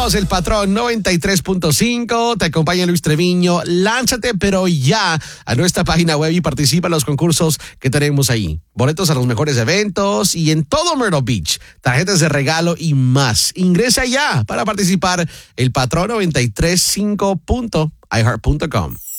Somos el Patrón 93.5. Te acompaña Luis Treviño. Lánzate, pero ya a nuestra página web y participa en los concursos que tenemos ahí. Boletos a los mejores eventos y en todo Myrtle Beach. Tarjetas de regalo y más. Ingresa ya para participar el Patrón 93.5.iheart.com.